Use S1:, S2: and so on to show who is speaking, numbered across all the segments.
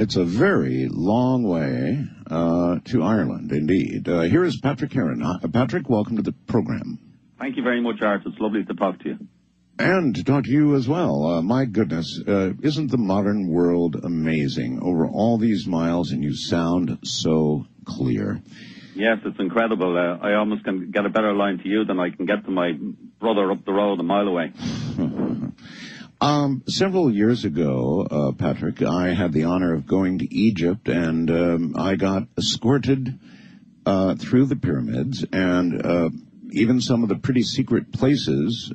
S1: It's a very long way to Ireland, indeed. Here is Patrick Heron. Patrick, welcome to the program.
S2: Thank you very much, Art. It's lovely to talk to you.
S1: And to talk to you as well. My goodness, isn't the modern world amazing? Over all these miles, and you sound so clear.
S2: Yes, it's incredible. I almost can get a better line to you than I can get to my brother up the road a mile away.
S1: Several years ago, Patrick, I had the honor of going to Egypt, and I got escorted through the pyramids and even some of the pretty secret places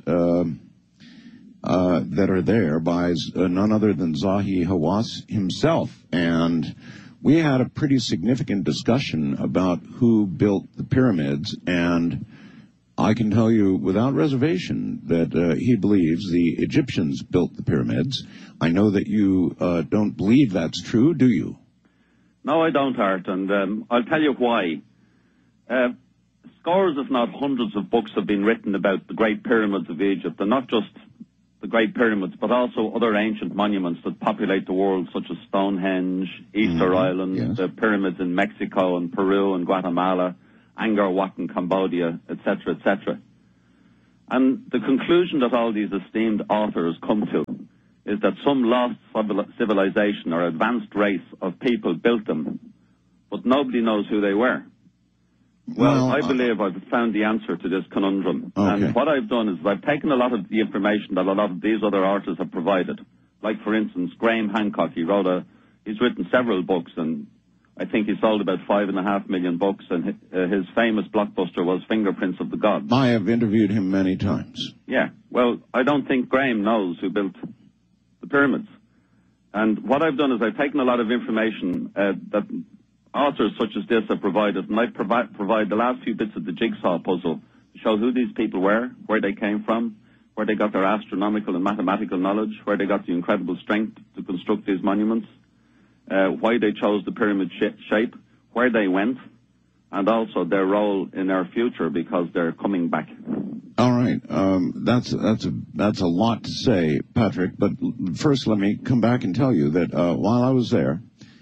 S1: that are there by none other than Zahi Hawass himself. And we had a pretty significant discussion about who built the pyramids, and I can tell you without reservation that he believes the Egyptians built the pyramids. I know that you don't believe that's true, do you?
S2: No, I don't, Art, and I'll tell you why. Scores, if not hundreds, of books have been written about the Great Pyramids of Egypt, and not just the Great Pyramids, but also other ancient monuments that populate the world, such as Stonehenge, Easter Island,
S1: yes,
S2: the pyramids in Mexico and Peru and Guatemala, Angkor Wat in Cambodia, etc., etc. And the conclusion that all these esteemed authors come to is that some lost civilization or advanced race of people built them, but nobody knows who they were. Well, I believe I've found the answer to this conundrum.
S1: Okay.
S2: And what I've done is I've taken a lot of the information that a lot of these other artists have provided. Like, for instance, Graham Hancock, he's written several books, and I think he sold about 5.5 million books, and his famous blockbuster was Fingerprints of the Gods.
S1: I have interviewed him many times.
S2: Yeah, well, I don't think Graham knows who built the pyramids. And what I've done is I've taken a lot of information that authors such as this have provided, and I provide the last few bits of the jigsaw puzzle to show who these people were, where they came from, where they got their astronomical and mathematical knowledge, where they got the incredible strength to construct these monuments, why they chose the pyramid shape, where they went, and also their role in our future, because they're coming back.
S1: All right, that's a lot to say, Patrick. But first, let me come back and tell you that while I was there,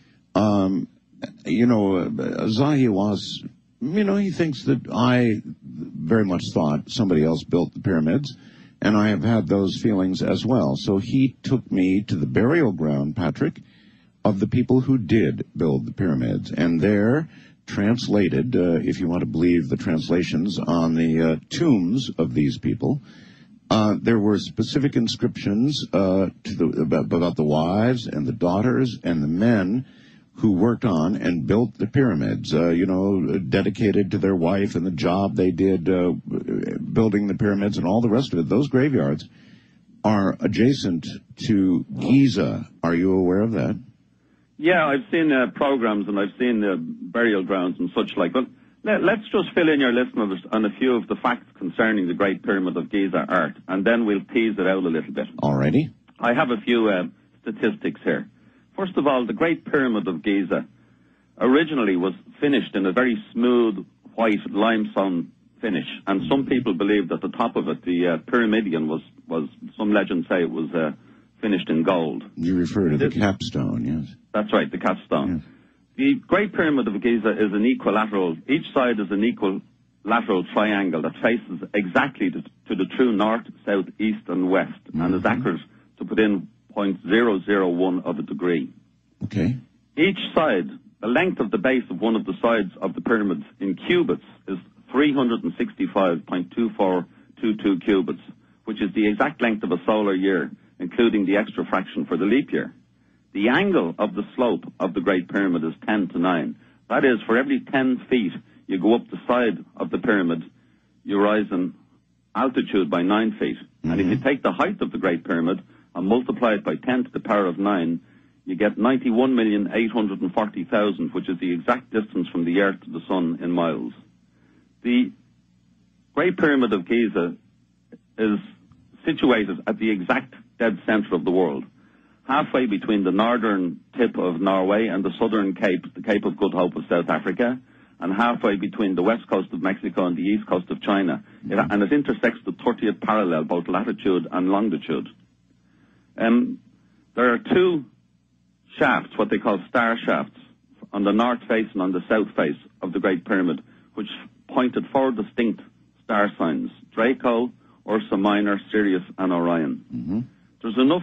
S1: Zahi was, he thinks that I very much thought somebody else built the pyramids, and I have had those feelings as well. So he took me to the burial ground, Patrick, of the people who did build the pyramids, and there, translated, if you want to believe the translations on the tombs of these people, there were specific inscriptions about the wives and the daughters and the men who worked on and built the pyramids, dedicated to their wife and the job they did building the pyramids and all the rest of it. Those graveyards are adjacent to Giza. Are you aware of that?
S2: Yeah, I've seen programs and I've seen the burial grounds and such like. But let's just fill in your listeners on a few of the facts concerning the Great Pyramid of Giza, Art, and then we'll tease it out a little bit.
S1: Alrighty.
S2: I have a few statistics here. First of all, the Great Pyramid of Giza originally was finished in a very smooth white limestone finish, and some people believe that the top of it, the pyramidion, was some legends say it was finished in gold.
S1: You refer to the capstone, yes.
S2: That's right, the capstone.
S1: Yes.
S2: The Great Pyramid of Giza is an equilateral. Each side is an equilateral triangle that faces exactly to the true north, south, east, and west, and is accurate to put in 0.001 of a degree.
S1: Okay.
S2: Each side, the length of the base of one of the sides of the pyramids in cubits is 365.2422 cubits, which is the exact length of a solar year, including the extra fraction for the leap year. The angle of the slope of the Great Pyramid is 10 to 9. That is, for every 10 feet you go up the side of the pyramid, you rise in altitude by 9 feet. And if you take the height of the Great Pyramid and multiply it by 10 to the power of 9, you get 91,840,000, which is the exact distance from the Earth to the Sun in miles. The Great Pyramid of Giza is situated at the exact dead center of the world, halfway between the northern tip of Norway and the southern cape, the Cape of Good Hope of South Africa, and halfway between the west coast of Mexico and the east coast of China. And it intersects the 30th parallel, both latitude and longitude. There are two shafts, what they call star shafts, on the north face and on the south face of the Great Pyramid, which pointed four distinct star signs: Draco, Ursa Minor, Sirius, and Orion.
S1: Mm-hmm.
S2: There's enough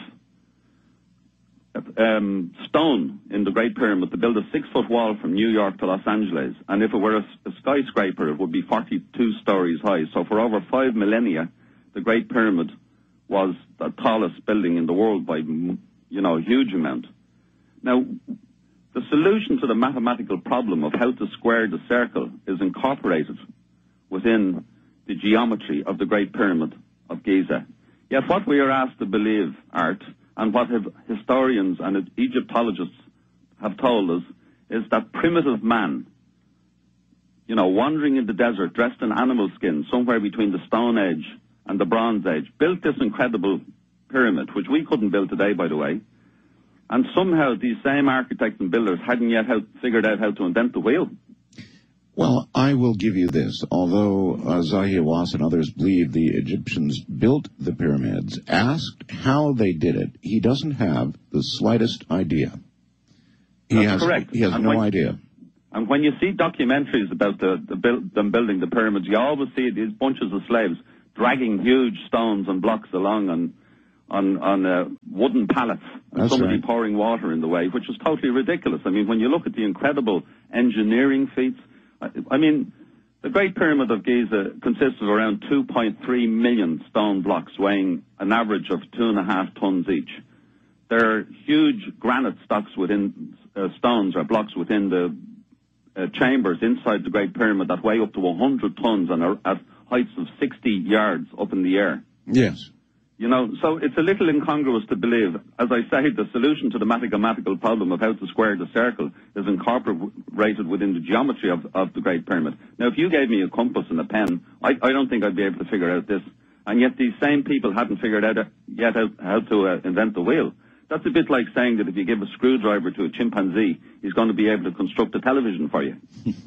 S2: stone in the Great Pyramid to build a 6-foot wall from New York to Los Angeles, and if it were a skyscraper, it would be 42 stories high. So for over 5 millennia, the Great Pyramid was the tallest building in the world by, a huge amount. Now, the solution to the mathematical problem of how to square the circle is incorporated within the geometry of the Great Pyramid of Giza. Yet what we are asked to believe, Art, and what historians and Egyptologists have told us, is that primitive man, wandering in the desert, dressed in animal skin, somewhere between the Stone Age and the Bronze Age, built this incredible pyramid, which we couldn't build today, by the way, and somehow these same architects and builders hadn't yet figured out how to invent the wheel.
S1: Well, I will give you this. Although Zahi Hawass and others believe the Egyptians built the pyramids, asked how they did it, he doesn't have the slightest idea.
S2: That's correct.
S1: He has no idea.
S2: And when you see documentaries about them building the pyramids, you always see these bunches of slaves dragging huge stones and blocks along on wooden pallets, and somebody pouring water in the way, which is totally ridiculous. I mean, when you look at the incredible engineering feats, the Great Pyramid of Giza consists of around 2.3 million stone blocks weighing an average of 2.5 tons each. There are huge granite stocks within stones or blocks within the chambers inside the Great Pyramid that weigh up to 100 tons and are at heights of 60 yards up in the air.
S1: Yes.
S2: So it's a little incongruous to believe. As I say, the solution to the mathematical problem of how to square the circle is incorporated within the geometry of the Great Pyramid. Now, if you gave me a compass and a pen, I don't think I'd be able to figure out this. And yet these same people hadn't figured out yet how to invent the wheel. That's a bit like saying that if you give a screwdriver to a chimpanzee, he's going to be able to construct a television for you.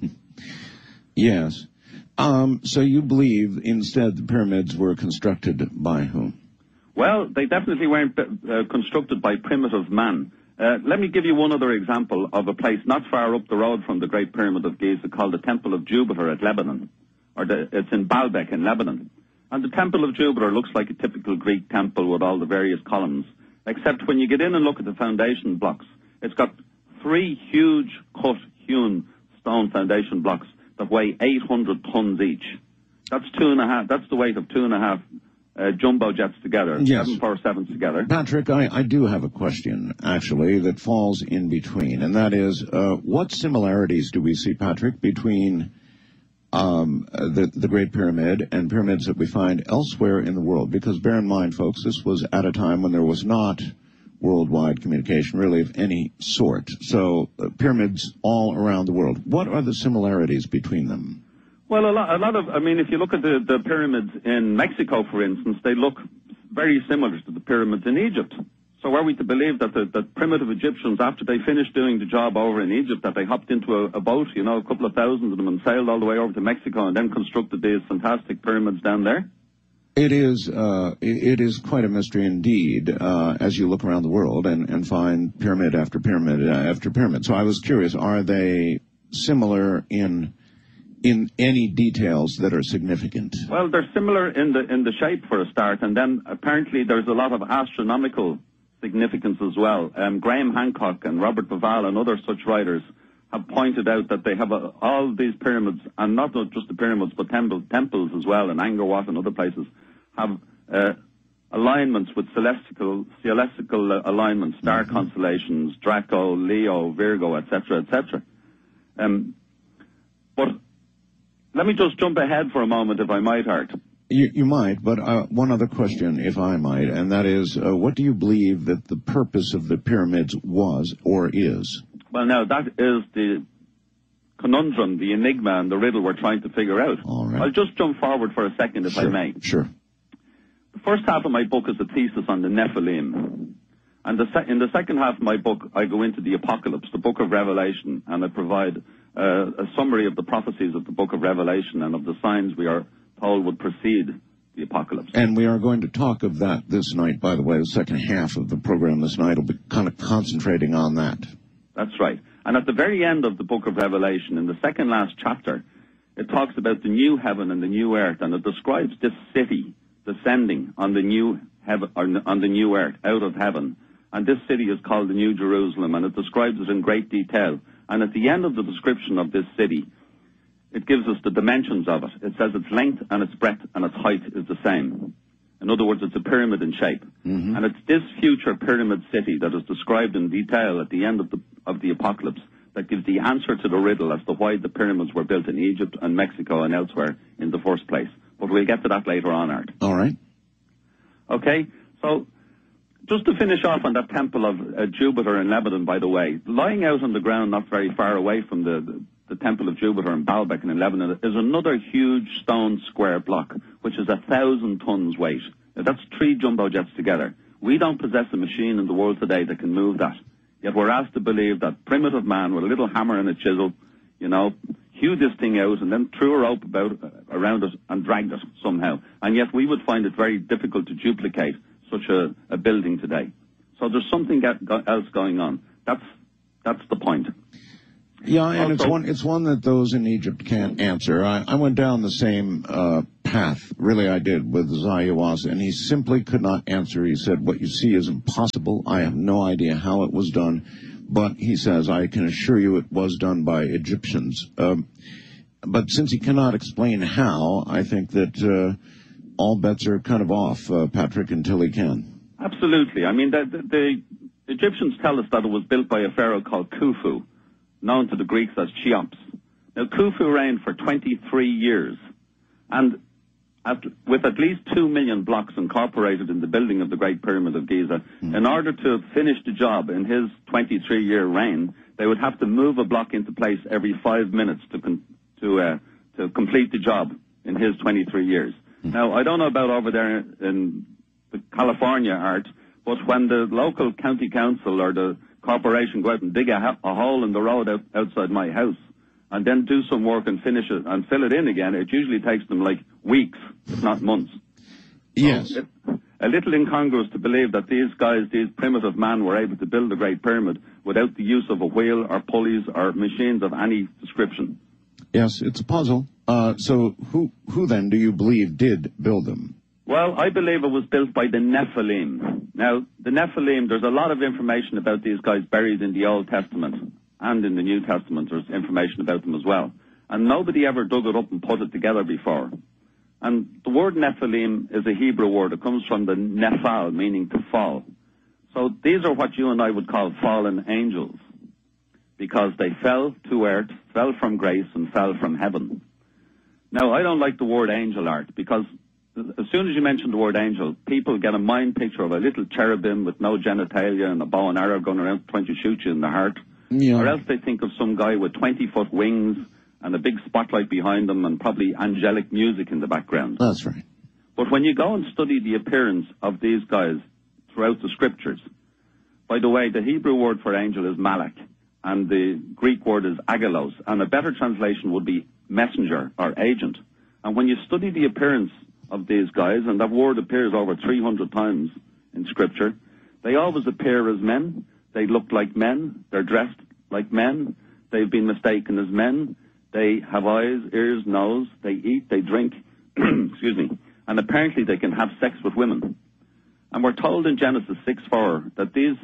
S1: Yes. So you believe instead the pyramids were constructed by whom?
S2: Well, they definitely weren't constructed by primitive man. Let me give you one other example of a place not far up the road from the Great Pyramid of Giza called the Temple of Jupiter at Lebanon. It's in Baalbek in Lebanon. And the Temple of Jupiter looks like a typical Greek temple with all the various columns, except when you get in and look at the foundation blocks, it's got 3 huge hewn stone foundation blocks that weigh 800 tons each. That's the weight of 2.5 jumbo jets together,
S1: yes.
S2: 747s together.
S1: Patrick, I do have a question, actually, that falls in between, and that is, what similarities do we see, Patrick, between the Great Pyramid and pyramids that we find elsewhere in the world? Because bear in mind, folks, this was at a time when there was not worldwide communication, really, of any sort. So pyramids all around the world. What are the similarities between them?
S2: Well, a lot of, if you look at the pyramids in Mexico, for instance, they look very similar to the pyramids in Egypt. So are we to believe that the primitive Egyptians, after they finished doing the job over in Egypt, that they hopped into a boat, a couple of thousand of them, and sailed all the way over to Mexico and then constructed these fantastic pyramids down there?
S1: It is quite a mystery indeed, as you look around the world and find pyramid after pyramid after pyramid. So I was curious, are they similar in any details that are significant?
S2: Well, they're similar in the shape for a start, and then apparently there's a lot of astronomical significance as well. Graham Hancock and Robert Bauval and other such writers have pointed out that they have all these pyramids, and not just the pyramids, but temples as well, in Angkor Wat and other places, have alignments with celestial alignments, star constellations, Draco, Leo, Virgo, etc., etc. But let me just jump ahead for a moment, if I might, Art.
S1: You might, but one other question, if I might, and that is, what do you believe that the purpose of the pyramids was or is? Well,
S2: now, that is the conundrum, the enigma, and the riddle we're trying to figure out.
S1: All right.
S2: I'll just jump forward for a second, if I may.
S1: Sure.
S2: The first half of my book is a thesis on the Nephilim. And in the second half of my book, I go into the Apocalypse, the book of Revelation, and I provide a summary of the prophecies of the book of Revelation and of the signs we are told would precede the apocalypse.
S1: And we are going to talk of that this night, by the way. The second half of the program this night will be kind of concentrating on that.
S2: That's right. And at the very end of the book of Revelation, in the second last chapter, it talks about the new heaven and the new earth, and it describes this city descending on the new heaven, on the new earth, out of heaven. And this city is called the New Jerusalem, and it describes it in great detail. And at the end of the description of this city, it gives us the dimensions of it. It says its length and its breadth and its height is the same. In other words, it's a pyramid in shape. Mm-hmm. And it's this future pyramid city that is described in detail at the end of the apocalypse that gives the answer to the riddle as to why the pyramids were built in Egypt and Mexico and elsewhere in the first place. But we'll get to that later on, Art.
S1: All right.
S2: Okay, so just to finish off on that temple of Jupiter in Lebanon, by the way, lying out on the ground not very far away from the temple of Jupiter in Baalbek in Lebanon is another huge stone square block, which is 1,000 tons weight. Now, that's 3 jumbo jets together. We don't possess a machine in the world today that can move that. Yet we're asked to believe that primitive man with a little hammer and a chisel, hewed this thing out and then threw a rope around it and dragged it somehow. And yet we would find it very difficult to duplicate such a building today. So there's something else going on. That's the point.
S1: Yeah, and also, it's one that those in Egypt can't answer. I went down the same path, really I did, with Zayawasa, and he simply could not answer. He said, what you see is impossible. I have no idea how it was done. But he says, I can assure you it was done by Egyptians. But since he cannot explain how, I think that all bets are kind of off, Patrick, until he can.
S2: Absolutely. I mean, the Egyptians tell us that it was built by a pharaoh called Khufu, known to the Greeks as Cheops. Now, Khufu reigned for 23 years, and with at least 2 million blocks incorporated in the building of the Great Pyramid of Giza, in order to finish the job in his 23-year reign, they would have to move a block into place every 5 minutes to complete the job in his 23 years. Now, I don't know about over there in California, Art, but when the local county council or the corporation go out and dig a hole in the road outside my house and then do some work and finish it and fill it in again, it usually takes them like weeks, if not months.
S1: Yes.
S2: So a little incongruous to believe that these guys, these primitive men, were able to build the Great Pyramid without the use of a wheel or pulleys or machines of any description.
S1: Yes, it's a puzzle. So who then do you believe did build them?
S2: Well, I believe it was built by the Nephilim. Now, the Nephilim, there's a lot of information about these guys buried in the Old Testament, and in the New Testament there's information about them as well. And nobody ever dug it up and put it together before. And the word Nephilim is a Hebrew word. It comes from the Nephal, meaning to fall. So these are what you and I would call fallen angels, because they fell to earth, fell from grace, and fell from heaven. Now, I don't like the word angel, Art, because as soon as you mention the word angel, people get a mind picture of a little cherubim with no genitalia and a bow and arrow going around trying to shoot you in the heart. Yeah. Or else they think of some guy with 20-foot wings and a big spotlight behind them and probably angelic music in the background.
S1: That's right.
S2: But when you go and study the appearance of these guys throughout the scriptures, by the way, the Hebrew word for angel is malak, and the Greek word is agelos, and a better translation would be messenger or agent. And when you study the appearance of these guys, and that word appears over 300 times in Scripture, they always appear as men, they look like men, they're dressed like men, they've been mistaken as men, they have eyes, ears, nose, they eat, they drink, excuse me, and apparently they can have sex with women. And we're told in Genesis 6:4 that these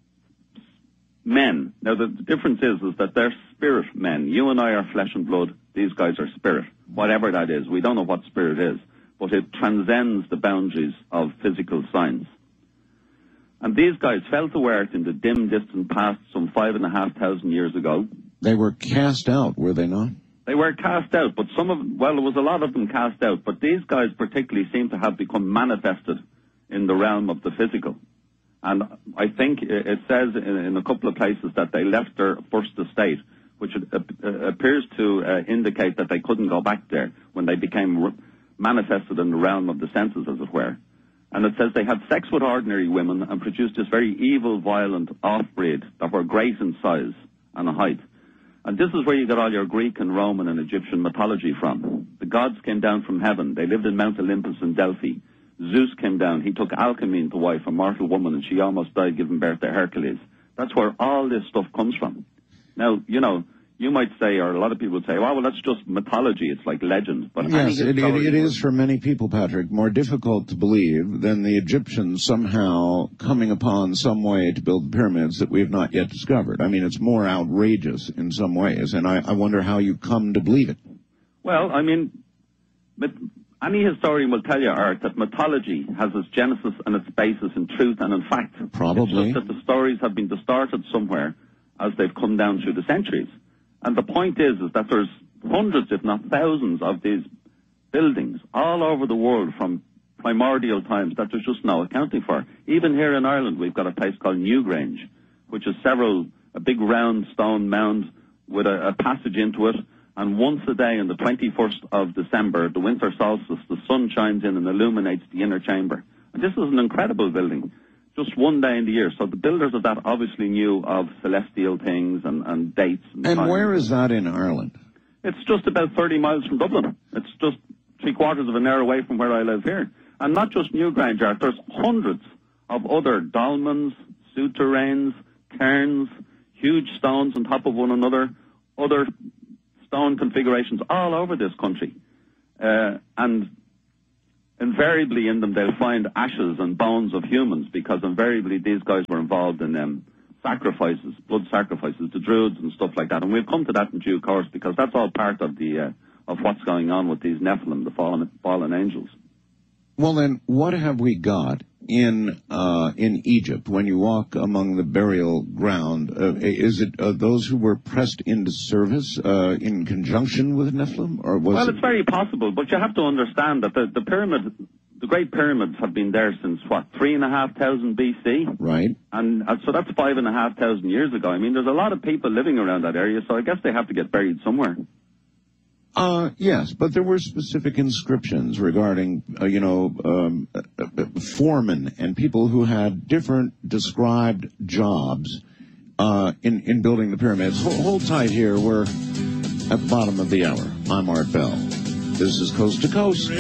S2: men, now the difference is that they're spirit men. You and I are flesh and blood, these guys are spirit, whatever that is. We don't know what spirit is, but it transcends the boundaries of physical science. And these guys fell to earth in the dim, distant past some 5,500 years ago.
S1: They were cast out, were they not?
S2: They were cast out, but there was a lot of them cast out, but these guys particularly seem to have become manifested in the realm of the physical. And I think it says in a couple of places that they left their first estate, which appears to indicate that they couldn't go back there when they became manifested in the realm of the senses, as it were. And it says they had sex with ordinary women and produced this very evil, violent off-breed that were great in size and height. And this is where you get all your Greek and Roman and Egyptian mythology from. The gods came down from heaven. They lived in Mount Olympus in Delphi. Zeus came down. He took Alcmene to wife, a mortal woman, and she almost died giving birth to Hercules. That's where all this stuff comes from. Now, you know, you might say, or a lot of people would say, well, that's just mythology. It's like legends. But
S1: yes, it is for many people, Patrick, more difficult to believe than the Egyptians somehow coming upon some way to build the pyramids that we have not yet discovered. I mean, it's more outrageous in some ways, and I wonder how you come to believe it.
S2: Well, I mean, any historian will tell you, Art, that mythology has its genesis and its basis in truth and in fact.
S1: Probably.
S2: It's just that the stories have been distorted somewhere as they've come down through the centuries. And the point is that there's hundreds, if not thousands, of these buildings all over the world from primordial times that there's just no accounting for. Even here in Ireland, we've got a place called Newgrange, which is a big round stone mound with a passage into it. And once a day on the 21st of December, the winter solstice, the sun shines in and illuminates the inner chamber. And this is an incredible building. Just one day in the year. So the builders of that obviously knew of celestial things and dates.
S1: And where is that in Ireland?
S2: It's just about 30 miles from Dublin. It's just 3/4 of an hour away from where I live here. And not just Newgrange, Art. There's hundreds of other dolmens, souterrains, cairns, huge stones on top of one another, other stone configurations all over this country. And invariably in them they'll find ashes and bones of humans, because invariably these guys were involved in sacrifices, blood sacrifices, the Druids and stuff like that. And we'll come to that in due course, because that's all part of of what's going on with these Nephilim, the fallen angels.
S1: Well, then, what have we got in Egypt when you walk among the burial ground? Is it those who were pressed into service in conjunction with Nephilim, or was
S2: Well, it's very possible, but you have to understand that the pyramid, the Great Pyramids, have been there since 3,500 BC,
S1: right?
S2: And so that's 5,500 years ago. I mean, there's a lot of people living around that area, so I guess they have to get buried somewhere.
S1: Yes, but there were specific inscriptions regarding, foremen and people who had different described jobs in building the pyramids. Hold tight here. We're at the bottom of the hour. I'm Art Bell. This is Coast to Coast.